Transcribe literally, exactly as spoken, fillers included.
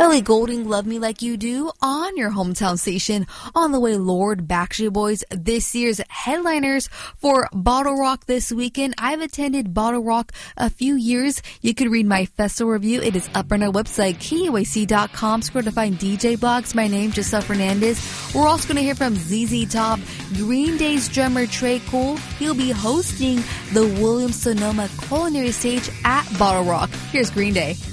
Ellie Goulding, Love Me Like You Do on your hometown station. On the way, Lord, Backstreet Boys, this year's headliners for Bottle Rock this weekend. I've attended Bottle Rock a few years. You can read my festival review. It is up on our website, K U A C dot com. Scroll to find D J blogs. My name, Giselle Fernandez. We're also going to hear from Z Z Top, Green Day's drummer Trey Cole. He'll be hosting the Williams-Sonoma Culinary Stage at Bottle Rock. Here's Green Day.